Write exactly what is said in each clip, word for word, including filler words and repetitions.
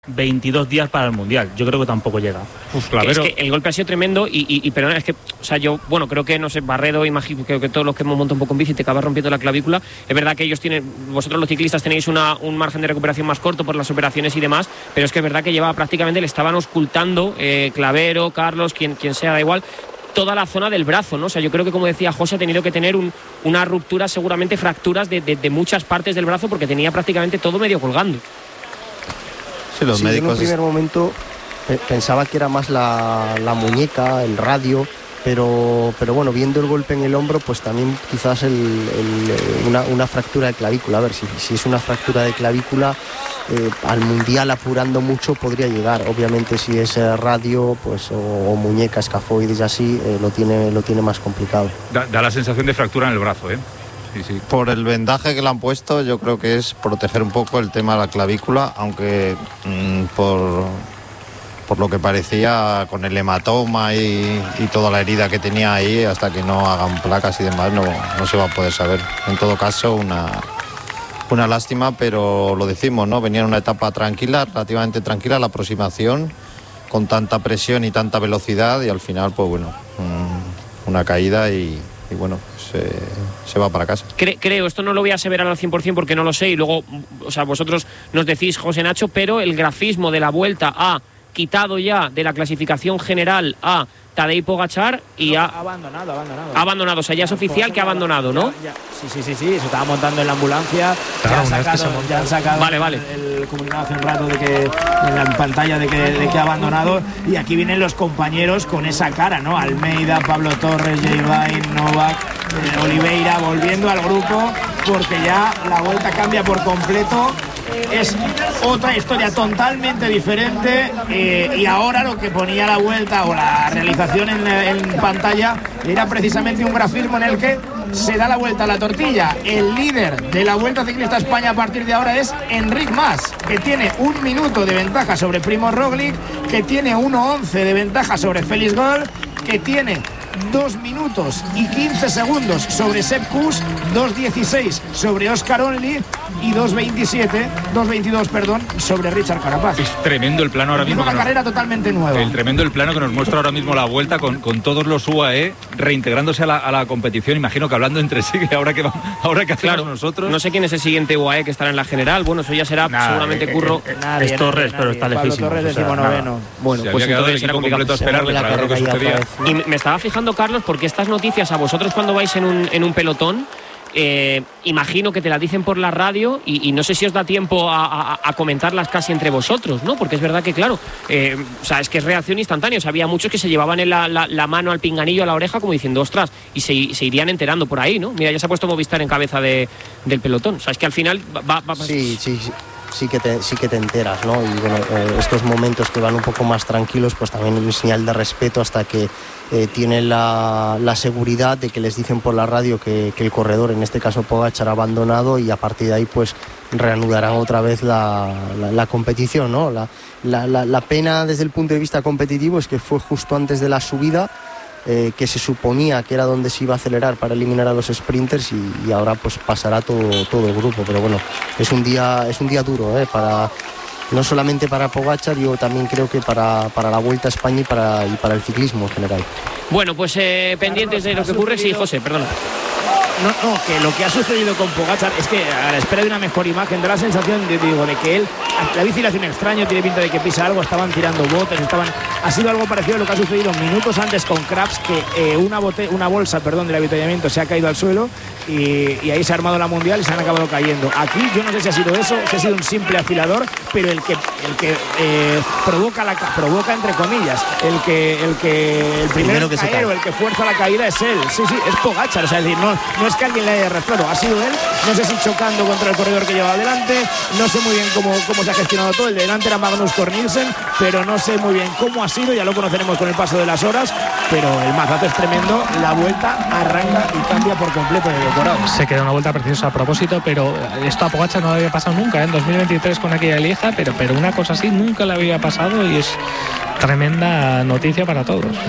veintidós días para el Mundial. Yo creo que tampoco llega. Uf, Clavero. Es que el golpe ha sido tremendo y, y, y perdona, es que, o sea, yo, bueno, creo que, no sé, Barredo, imagino, creo que todos los que hemos montado un poco en bici te acabas rompiendo la clavícula. Es verdad que ellos tienen, vosotros los ciclistas tenéis una, un margen de recuperación más corto por las operaciones y demás, pero es que es verdad que llevaba prácticamente, le estaban auscultando, eh, Clavero, Carlos, quien, quien sea, da igual, toda la zona del brazo, ¿no? O sea, yo creo que, como decía José, ha tenido que tener un, una ruptura, seguramente fracturas de, de, de muchas partes del brazo, porque tenía prácticamente todo medio colgando. Sí, los sí, médicos... en un primer momento eh, pensaba que era más la, la muñeca, el radio, pero, pero bueno, viendo el golpe en el hombro, pues también quizás el, el, una, una fractura de clavícula. A ver, si, si es una fractura de clavícula, eh, al Mundial apurando mucho podría llegar. Obviamente si es eh, radio pues, o, o muñeca, escafoides y así, eh, lo, tiene, lo tiene más complicado. Da, da la sensación de fractura en el brazo, ¿eh? Sí, sí. Por el vendaje que le han puesto, yo creo que es proteger un poco el tema de la clavícula, aunque mmm, por, por lo que parecía con el hematoma y, y toda la herida que tenía ahí, hasta que no hagan placas y demás, no, no se va a poder saber. En todo caso, una, una lástima, pero lo decimos, ¿no? Venía en una etapa tranquila, relativamente tranquila, la aproximación, con tanta presión y tanta velocidad, y al final, pues bueno, mmm, una caída y, y bueno, Se, se va para casa. Cre, creo, esto no lo voy a aseverar al cien por ciento porque no lo sé y luego, o sea, vosotros nos decís, José Nacho, pero el grafismo de la Vuelta ha quitado ya de la clasificación general a Tadej Pogačar y ha... Abandonado, abandonado. Ha abandonado, o sea, ya es oficial que ha abandonado, ¿no? Ya, ya. Sí, sí, sí, sí, se estaba montando en la ambulancia. Claro, ya, han sacado, ya han sacado vale, vale. El, el comunicado hace un rato de que, en la pantalla de que, de que ha abandonado, y aquí vienen los compañeros con esa cara, ¿no? Almeida, Pablo Torres, Jay Vine, Novak, eh, Oliveira, volviendo al grupo, porque ya la Vuelta cambia por completo. Es otra historia totalmente diferente, eh, y ahora lo que ponía la Vuelta o la realización en, en pantalla era precisamente un grafismo en el que se da la vuelta a la tortilla. El líder de la Vuelta Ciclista España a partir de ahora es Enric Mas, que tiene un minuto de ventaja sobre Primož Roglič, que tiene uno once de ventaja sobre Félix Gall, que tiene dos minutos y quince segundos sobre Sepp Kuss, dos dieciséis sobre Oscar Onley y dos veintisiete, dos veintidós, perdón, sobre Richard Carapaz. Es tremendo el plano ahora mismo. Es una carrera nos, totalmente nueva. El tremendo el plano que nos muestra ahora mismo la Vuelta con, con todos los U A E reintegrándose a la, a la competición. Imagino que hablando entre sí, que ahora que vamos, ahora que hacemos claro, nosotros. No sé quién es el siguiente U A E que estará en la general. Bueno, eso ya será nah, seguramente eh, Curro. Eh, eh, nadie, es Torres, nadie, pero está lejísimo. Pablo Torres, decimonoveno. Bueno, se pues había entonces será completo a esperarle para ver lo que sucedía. Y me estaba fijando, Carlos, porque estas noticias a vosotros cuando vais en un, en un pelotón, eh, imagino que te las dicen por la radio y, y no sé si os da tiempo a, a, a comentarlas casi entre vosotros, ¿no? Porque es verdad que, claro, eh, o sea, es que es reacción instantánea. O sea, había muchos que se llevaban en la, la, la mano al pinganillo, a la oreja, como diciendo, ostras, y se, se irían enterando por ahí, ¿no? Mira, ya se ha puesto Movistar en cabeza de, del pelotón. O sea, es que al final va... va, va sí, sí, sí. Sí que, te, sí que te enteras, ¿no? Y bueno, eh, estos momentos que van un poco más tranquilos, pues también es un señal de respeto hasta que eh, tienen la, la seguridad de que les dicen por la radio que, que el corredor, en este caso Pogačar, ha abandonado, y a partir de ahí pues reanudarán otra vez la, la, la competición, ¿no? La, la, la, la pena desde el punto de vista competitivo es que fue justo antes de la subida, Eh, que se suponía que era donde se iba a acelerar para eliminar a los sprinters, y, y ahora pues pasará todo, todo el grupo. Pero bueno, es un día, es un día duro, ¿eh? para, no solamente para Pogačar, yo también creo que para, para la Vuelta a España y para, y para el ciclismo en general. Bueno, pues eh, pendientes de lo que ocurre. Sí, José, perdona. No, no, que lo que ha sucedido con Pogačar es que a la espera de una mejor imagen da la sensación de, digo, de que él, la bici le hace un extraño, tiene pinta de que pisa algo, estaban tirando botes, estaban, ha sido algo parecido a lo que ha sucedido minutos antes con Krabs, que eh, una, bote, una bolsa perdón, del avituallamiento se ha caído al suelo y, y ahí se ha armado la mundial y se han acabado cayendo. Aquí yo no sé si ha sido eso, si ha sido un simple afilador, pero el que, el que eh, provoca, la, provoca entre comillas, el que el que el primero que caer o el que fuerza la caída es él. Sí, sí, es Pogačar, o sea, es decir, no, no es que alguien le haya arrastrado, ha sido él. No sé si chocando contra el corredor que llevaba adelante, no sé muy bien cómo, cómo se ha gestionado todo. El de delante era Magnus Cort Nielsen, pero no sé muy bien cómo ha sido, ya lo conoceremos con el paso de las horas, pero el mazazo es tremendo. La Vuelta arranca y cambia por completo el decorado. Se queda una vuelta preciosa a propósito, pero esto a Pogačar no le había pasado nunca, ¿eh? En dos mil veintitrés con aquella Lieja, pero, pero una cosa así nunca le había pasado, y es tremenda noticia para todos.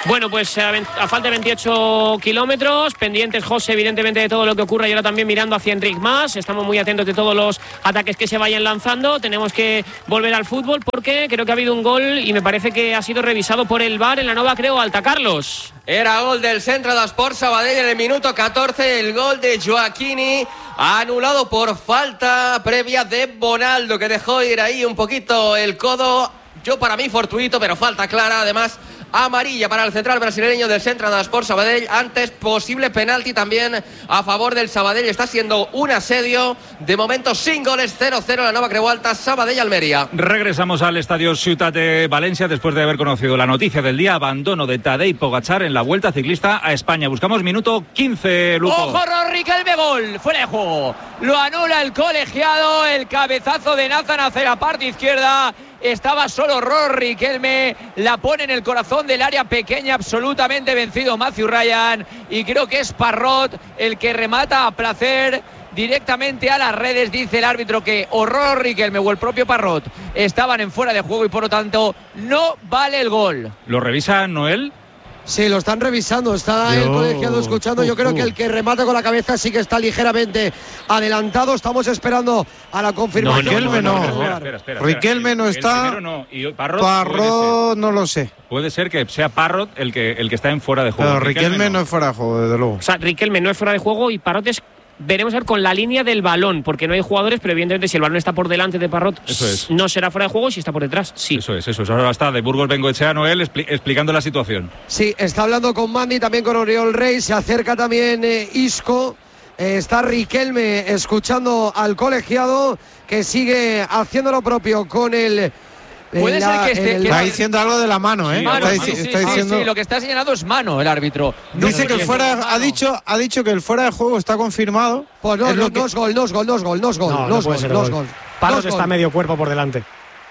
Bueno, pues a, a falta de veintiocho kilómetros, pendientes, José, evidentemente de todo lo que ocurra y ahora también mirando hacia Enric Mas. Estamos muy atentos de todos los ataques que se vayan lanzando. Tenemos que volver al fútbol porque creo que ha habido un gol y me parece que ha sido revisado por el V A R en la Nova Creu Alta. Carlos. Era gol del Centre d'Esport Sabadell en el minuto catorce, el gol de Joaquini, anulado por falta previa de Bonaldo, que dejó ir ahí un poquito el codo. Yo para mí fortuito, pero falta clara, además amarilla para el central brasileño del Centre d'Esport Sabadell. Antes posible penalti también a favor del Sabadell. Está siendo un asedio, de momento sin goles, cero cero la Nova Creu Alta, Sabadell-Almería. Regresamos al estadio Ciutat de Valencia después de haber conocido la noticia del día, abandono de Tadej Pogačar en la Vuelta Ciclista a España. Buscamos minuto quince, Luco. ¡Ojo, Riquelme, gol! Fuera de juego. Lo anula el colegiado, el cabezazo de Nathan hacia la parte izquierda. Estaba solo Rory Riquelme, la pone en el corazón del área pequeña, absolutamente vencido Matthew Ryan, y creo que es Parrot el que remata a placer directamente a las redes. Dice el árbitro que o Rory Riquelme o el propio Parrot estaban en fuera de juego y por lo tanto no vale el gol. ¿Lo revisa Noel? Sí, lo están revisando, está Yo... el colegiado escuchando. Yo uh, creo uh. que el que remata con la cabeza sí que está ligeramente adelantado. Estamos esperando a la confirmación. No, Riquelme no. no, no, no. Espera, espera, Riquelme espera. no El, está. el no. Y Parrot, Parrot no lo sé. Puede ser que sea Parrot el que, el que está en fuera de juego. Pero Riquelme, Riquelme no. no es fuera de juego, desde luego. O sea, Riquelme no es fuera de juego y Parrot es... Veremos a ver con la línea del balón, porque no hay jugadores, pero evidentemente si el balón está por delante de Parrot, eso es. No será fuera de juego, y si está por detrás, sí. Eso es, eso es. Ahora está de Burgos Bengoechea Noel expli explicando la situación. Sí, está hablando con Mandy, también con Oriol Rey, se acerca también eh, Isco, eh, está Riquelme escuchando al colegiado, que sigue haciendo lo propio con el... Puede la, ser que esté. El... Que está diciendo algo de la mano, ¿eh? Mano, está, sí, está sí, diciendo... sí, lo que está señalando es mano el árbitro. No Dice que el fuera ha dicho, ha dicho que el fuera de juego está confirmado. Pues no, es no, que... no es gol, no es gol, no es gol, no es gol, no, no es no gol, no es gol. Parrot está medio cuerpo por delante.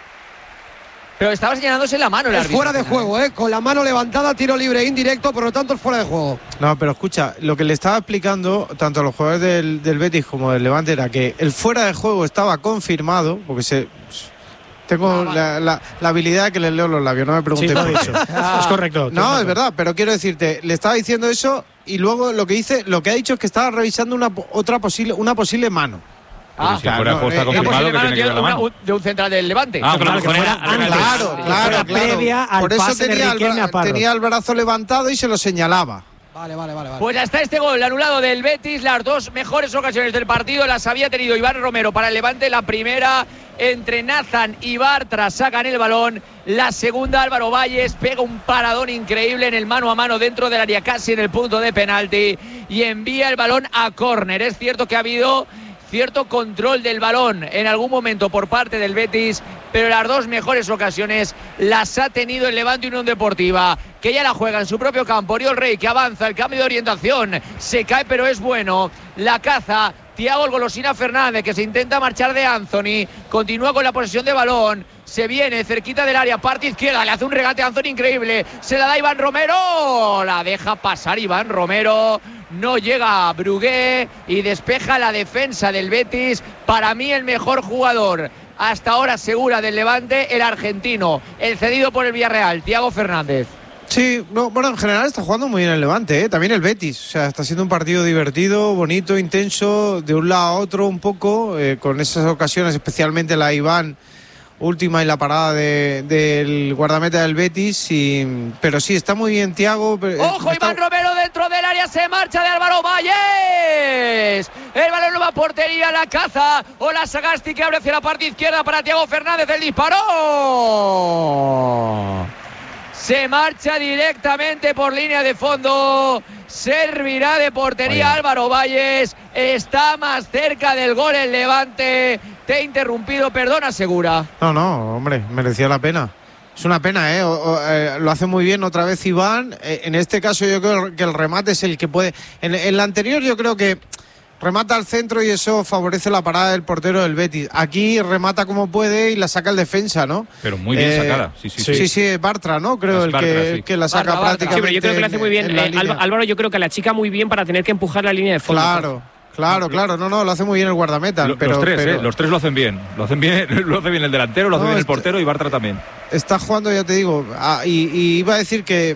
Pero estaba señalándose la mano el es árbitro. fuera de juego, ¿eh? Con la mano levantada, tiro libre indirecto, por lo tanto es fuera de juego. No, pero escucha, lo que le estaba explicando tanto a los jugadores del, del Betis como del Levante era que el fuera de juego estaba confirmado, porque se... Tengo ah, vale. la, la, la habilidad de que les leo los labios, no me preguntes. Sí, lo he dicho. Ah, es correcto. No, es verdad, pero quiero decirte, le estaba diciendo eso y luego lo que dice, lo que ha dicho es que estaba revisando una otra posible, una posible mano. Ah, si fuera de juego está confirmado que tiene que ver la mano. De un central del Levante. Ah, claro, claro, fuera, claro, claro, claro, previa al por eso pase tenía, de el, tenía el brazo levantado y se lo señalaba. Vale, vale, vale, vale. Pues hasta este gol anulado del Betis, las dos mejores ocasiones del partido las había tenido Iván Romero para el Levante. La primera entre Nathan y Bartra, sacan el balón. La segunda, Álvaro Valles pega un paradón increíble en el mano a mano dentro del área, casi en el punto de penalti, y envía el balón a córner. Es cierto que ha habido cierto control del balón en algún momento por parte del Betis, pero las dos mejores ocasiones las ha tenido el Levante Unión Deportiva, que ya la juega en su propio campo. Oriol Rey, que avanza, el cambio de orientación, se cae pero es bueno, la caza Thiago el Golosina Fernández, que se intenta marchar de Anthony, continúa con la posesión de balón, se viene cerquita del área, parte izquierda, le hace un regate a Anthony increíble, se la da Iván Romero, la deja pasar Iván Romero, no llega a Brugué y despeja la defensa del Betis. Para mí el mejor jugador hasta ahora segura del Levante, el argentino, el cedido por el Villarreal, Thiago Fernández. Sí, no, bueno, en general está jugando muy bien el Levante, ¿eh? También el Betis, o sea, está siendo un partido divertido, bonito, intenso, de un lado a otro un poco, eh, con esas ocasiones, especialmente la Iván última y la parada de, del guardameta del Betis, y, pero sí, está muy bien Thiago. ¡Ojo, está... Iván Romero dentro del área, se marcha de Álvaro Valles! El balón no va a portería, la caza, o la Sagasti que abre hacia la parte izquierda para Thiago Fernández, el disparo. Se marcha directamente por línea de fondo. Servirá de portería Oye. Álvaro Valles. Está más cerca del gol el Levante. Te he interrumpido, perdona, Segura. No, no, hombre, merecía la pena. Es una pena, ¿eh? O, o, eh lo hace muy bien otra vez Iván. Eh, en este caso yo creo que el remate es el que puede... En, en la anterior yo creo que remata al centro y eso favorece la parada del portero del Betis. Aquí remata como puede y la saca el defensa, ¿no? Pero muy bien eh, sacada. Sí, sí, sí. Sí, sí, Bartra, ¿no? Creo es el Bartra, que, sí. que la saca Bartra, prácticamente. Sí, pero yo creo que lo hace muy bien. Eh, línea. Álvaro, yo creo que la chica muy bien para tener que empujar la línea de fondo. Claro. Claro, claro, no, no, lo hace muy bien el guardameta. Lo, pero, los tres, pero... ¿eh? Los tres lo hacen bien. Lo hacen bien, lo hace bien el delantero, lo hace no, bien el portero y Bartra también. Está jugando, ya te digo, ah, y, y iba a decir que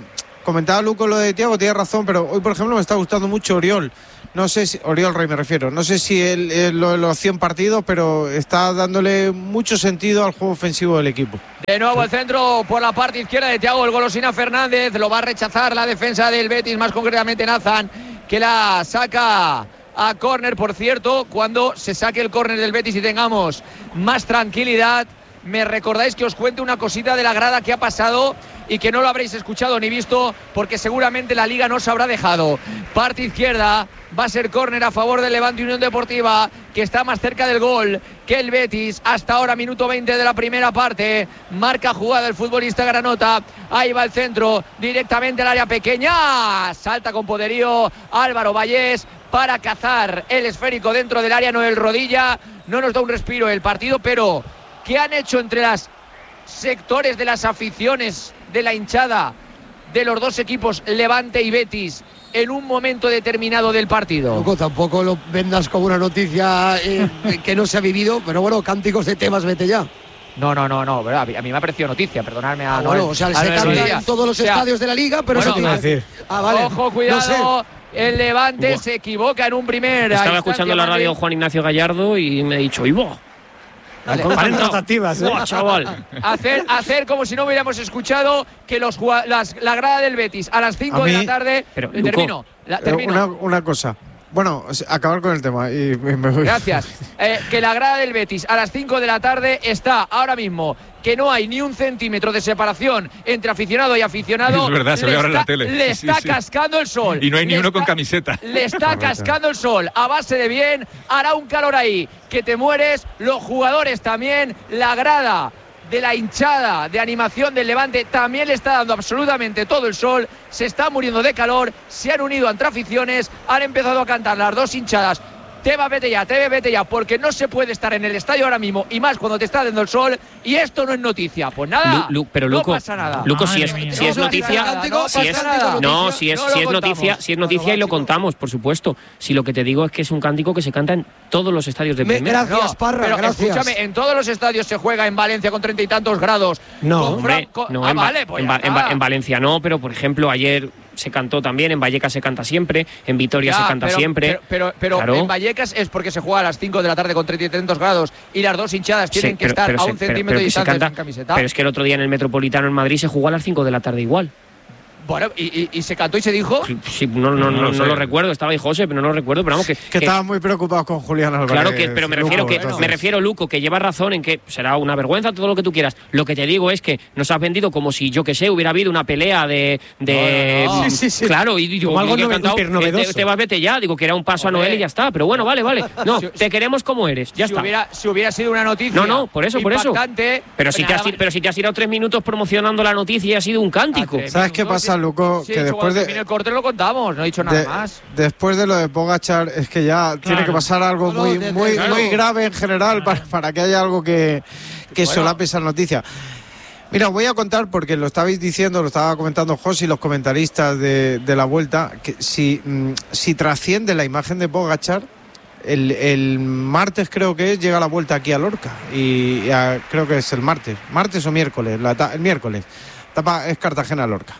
comentaba Luco lo de Thiago, tiene razón, pero hoy, por ejemplo, me está gustando mucho Oriol. No sé si, Oriol Rey me refiero, no sé si él, él, lo de los cien partidos, pero está dándole mucho sentido al juego ofensivo del equipo. De nuevo el centro por la parte izquierda de Thiago, el golosina Fernández, lo va a rechazar la defensa del Betis, más concretamente Nathan, que la saca a córner. Por cierto, cuando se saque el córner del Betis y tengamos más tranquilidad, me recordáis que os cuente una cosita de la grada que ha pasado y que no lo habréis escuchado ni visto porque seguramente la liga no os habrá dejado. Parte izquierda, va a ser córner a favor del Levante Unión Deportiva, que está más cerca del gol que el Betis. Hasta ahora, minuto veinte de la primera parte. Marca jugada el futbolista Granota. Ahí va el centro, directamente al área pequeña. Salta con poderío Álvaro Vallés para cazar el esférico dentro del área. Noel Rodilla no nos da un respiro el partido, pero ¿qué han hecho entre los sectores de las aficiones de la hinchada de los dos equipos, Levante y Betis, en un momento determinado del partido? Luco, tampoco lo vendas como una noticia eh, que no se ha vivido, pero bueno, cánticos de temas, vete ya. No, no, no, no, a mí me ha parecido noticia, perdonadme a ah, Noel. Bueno, o sea, se canta en todos los o sea, estadios de la liga, pero bueno, eso te decir. Ah, vale. Ojo, cuidado. No sé. El Levante Buah. se equivoca en un primer. Estaba escuchando la radio Juan Ignacio Gallardo y me he dicho, ¡Ivo! Vale, Valen tratativas, ¿eh? ¡Oh, chaval! Hacer, hacer como si no hubiéramos escuchado que los las, la grada del Betis a las cinco de la tarde. Pero, eh, termino, la, termino. Una, una cosa. Bueno, acabar con el tema y me voy. Gracias. Eh, que la grada del Betis a las cinco de la tarde está ahora mismo que no hay ni un centímetro de separación entre aficionado y aficionado. Es verdad, se ve ahora en la tele. Le sí, está sí. cascando el sol. Y no hay ni le uno está, con camiseta. Le está cascando el sol. A base de bien, hará un calor ahí que te mueres. Los jugadores también. La grada de la hinchada de animación del Levante también le está dando absolutamente todo el sol. Se está muriendo de calor. Se han unido entre aficiones. Han empezado a cantar las dos hinchadas. Teba, vete ya, Tebe, vete ya, porque no se puede estar en el estadio ahora mismo, y más cuando te está dando el sol, y esto no es noticia. Pues nada, Lu, Lu, pero Luco, no pasa nada. Luco, si es, si es noticia, no si es, no, si es, si es noticia, si es noticia y lo contamos, por supuesto. Si lo que te digo es que es un cántico que se canta en todos los estadios de primera. Gracias, no, Parra, pero gracias. Escúchame, en todos los estadios se juega en Valencia con treinta y tantos grados. No, hombre, con, no ah, en, vale, pues en, en, en Valencia no, pero por ejemplo ayer se cantó también, en Vallecas se canta siempre, en Vitoria ya, se canta pero, siempre. Pero, pero, pero claro. En Vallecas es porque se juega a las cinco de la tarde con treinta y tantos grados y las dos hinchadas tienen sí, que pero, estar pero a se, un pero, centímetro pero de distancia canta, sin camiseta. Pero es que el otro día en el Metropolitano en Madrid se jugó a las cinco de la tarde igual. Bueno, y, y, y se cantó y se dijo. Sí, no, no, no, no, no lo recuerdo, estaba ahí José, pero no lo recuerdo, pero vamos que. Que, que estaban muy preocupados con Julián Álvarez. Claro que, pero me refiero Luco, que entonces. me refiero, Luco, que llevas razón en que será una vergüenza, todo lo que tú quieras. Lo que te digo es que nos has vendido como si, yo que sé, hubiera habido una pelea de. de no, no, no. Sí, sí, sí. Claro, y digo, como algo que nove, cantado, novedoso. Te, te vas, vete ya, digo que era un paso Hombre. a Noel y ya está. Pero bueno, vale, vale. No, si, te queremos como eres, ya si está. Hubiera, si hubiera sido una noticia. No, no, por eso, por eso. Pero si, te has, más... pero si te has tirado tres minutos promocionando la noticia y ha sido un cántico. ¿Sabes qué pasa, Luco? Sí, que después de. El corte lo contamos, no he dicho nada de, más. Después de lo de Pogačar, es que ya claro. tiene que pasar algo no, muy, de, de, muy, claro. muy grave en general para, para que haya algo que, que bueno. solape esa noticia. Mira, os voy a contar, porque lo estabais diciendo, lo estaba comentando José y los comentaristas de, de la Vuelta, que si, si trasciende la imagen de Pogačar, el, el martes creo que es, llega la Vuelta aquí a Lorca, y a, creo que es el martes, martes o miércoles, la, el miércoles, etapa es Cartagena-Lorca.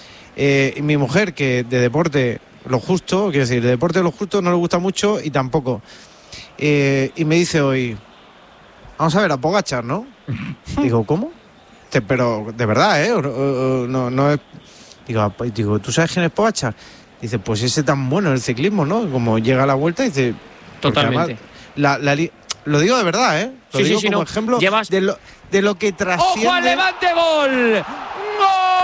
Eh, mi mujer, que de deporte lo justo, quiero decir, de deporte lo justo no le gusta mucho y tampoco. Eh, y me dice hoy, vamos a ver a Pogačar, ¿no? Digo, ¿cómo? Te, pero de verdad, ¿eh? No, no es... Digo, digo, ¿tú sabes quién es Pogačar? Dice, pues ese tan bueno en el ciclismo, ¿no? Como llega a la Vuelta, dice... Totalmente. La, la, lo digo de verdad, ¿eh? Lo sí, digo sí, sí, como no. ejemplo Llevas... de lo... de lo que trasciende. ¡Ojo al Levante, gol!